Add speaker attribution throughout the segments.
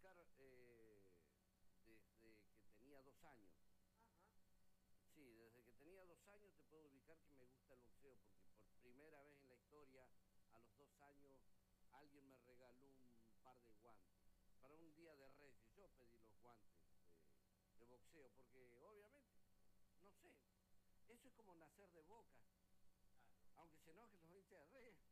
Speaker 1: ubicar desde que tenía 2 años.
Speaker 2: Ajá.
Speaker 1: Sí, desde que tenía 2 años te puedo ubicar que me gusta el boxeo, porque por primera vez en la historia, a los 2 años, alguien me regaló un par de guantes. Para un día de Reyes, yo pedí los guantes de boxeo, porque obviamente, no sé, eso es como nacer de Boca,
Speaker 2: Claro.
Speaker 1: aunque se enojen los hinchas de Reyes.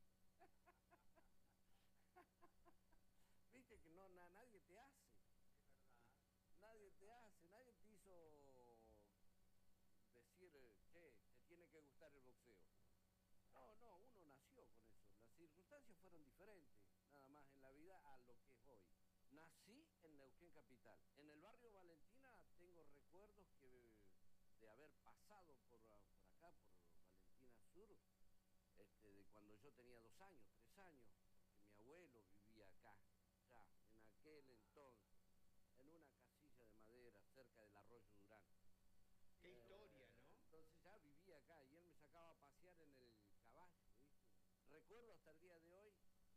Speaker 1: Viste que no, nadie te hace.
Speaker 2: Es verdad.
Speaker 1: Nadie te hace, nadie te hizo decir, che, te tiene que gustar el boxeo. No, uno nació con eso. Las circunstancias fueron diferentes, nada más en la vida a lo que es hoy. Nací en Neuquén Capital. En el barrio Valentina tengo recuerdos de haber pasado por acá, por Valentina Sur, de cuando yo tenía 2 años, 3 años, que mi abuelo vivía acá, ya, en aquel entonces, en una casilla de madera cerca del arroyo Durán.
Speaker 2: Qué historia, ¿no?
Speaker 1: Entonces ya vivía acá y él me sacaba a pasear en el caballo, ¿viste? Recuerdo hasta el día de hoy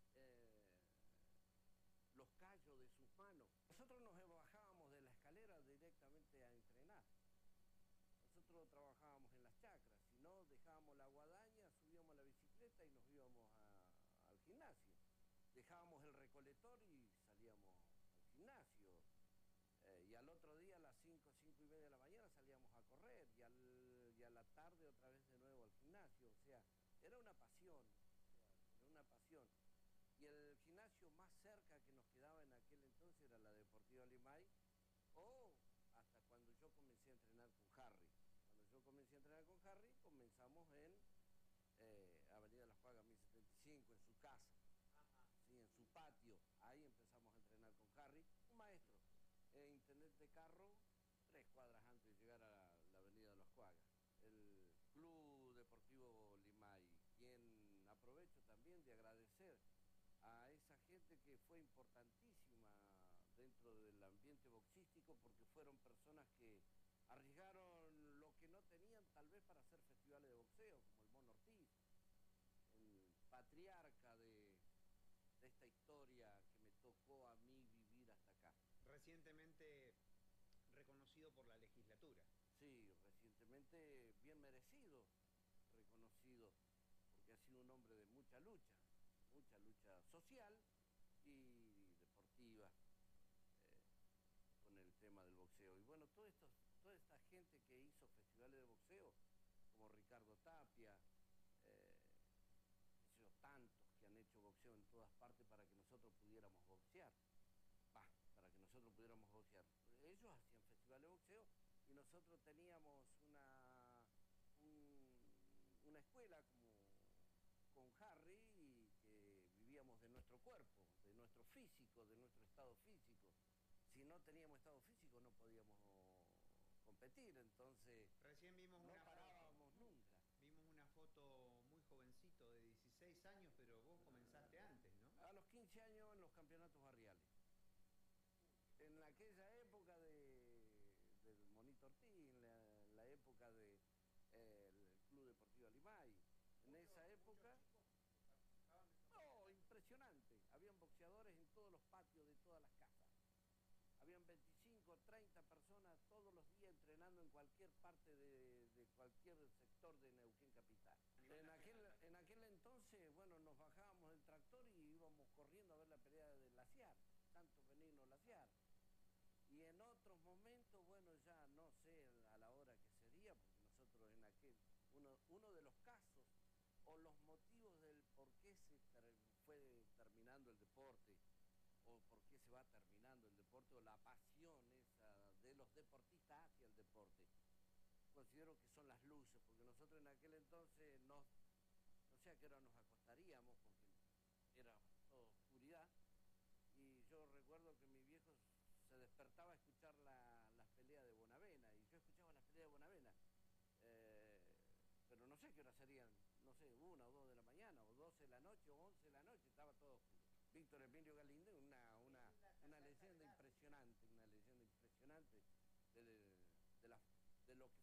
Speaker 1: los callos de sus manos. Nosotros nos bajábamos de la escalera directamente a entrenar. Nosotros trabajábamos en las chacras, si no dejábamos la guadaña, subíamos la bicicleta y nos íbamos al gimnasio. Dejábamos el recolector y salíamos al gimnasio. Y al otro día a las 5:30 de la mañana salíamos a correr y a la tarde otra vez de nuevo al gimnasio. O sea, era una pasión, era una pasión. Y el gimnasio más cerca que nos quedaba en aquel entonces era la Deportiva Limay, o hasta cuando yo comencé a entrenar con Harry. Cuando yo comencé a entrenar con Harry, comenzamos en Avenida Las Pagas 1075, en su casa.
Speaker 2: Ajá.
Speaker 1: Sí, en su patio. Ahí empezamos a entrenar con Harry, un maestro, intendente Carro, 3 cuadras antes de llegar a la avenida de Las Cuagas. El Club Deportivo Limay, quien aprovecho también de agradecer a esa gente que fue importantísima dentro del ambiente boxístico, porque fueron personas que arriesgaron lo que no tenían tal vez para hacer festivales de boxeo, como el Mono Ortiz, el patriarca de esta historia que me tocó a mí vivir hasta acá.
Speaker 2: Recientemente reconocido por la legislatura.
Speaker 1: Sí, recientemente bien merecido, reconocido, porque ha sido un hombre de mucha lucha social y deportiva con el tema del boxeo. Y bueno, toda esta gente que hizo festivales de boxeo, como Ricardo Tapia, tantos que han hecho boxeo en todas partes para que nosotros pudiéramos boxear. Para que nosotros pudiéramos boxear. Ellos hacían festivales de boxeo y nosotros teníamos una escuela con Harry, y que vivíamos de nuestro cuerpo, de nuestro físico, de nuestro estado físico. Si no teníamos estado físico no podíamos competir, entonces
Speaker 2: Recién vimos
Speaker 1: no
Speaker 2: una
Speaker 1: parábamos
Speaker 2: foto.
Speaker 1: nunca.
Speaker 2: Vimos una foto muy jovencito, de 16 años, pero vos comenzaste antes, ¿no?
Speaker 1: A los 15 años en los campeonatos barriales. En aquella época del Monito Ortiz, en la época del Club Deportivo Limay. En esa época, impresionante. Habían boxeadores en todos los patios de todas las casas. Habían 25, 30 personas todos los días entrenando en cualquier parte de cualquier sector de Neuquén Capital. En aquel entonces, bueno, nos bajábamos del tractor y íbamos corriendo a ver la pelea de Laciar, Santo Benigno Laciar. Y en otros momentos, bueno, ya no sé a la hora que sería, porque nosotros en aquel, uno de los casos o los motivos del por qué se fue terminando el deporte, o por qué se va terminando el deporte, o la pasión esa de los deportistas hacia el deporte, considero que son las luces, porque nosotros en aquel entonces no sé a qué hora nos acostaríamos, porque era toda oscuridad, y yo recuerdo que mi viejo se despertaba a escuchar las peleas de Bonavena, y yo escuchaba las peleas de Bonavena, pero no sé qué hora serían, no sé, 1 o 2 de la mañana, o 12 de la noche, o 11 de la noche, estaba todo oscuro. Víctor Emilio Galíndez, una leyenda impresionante.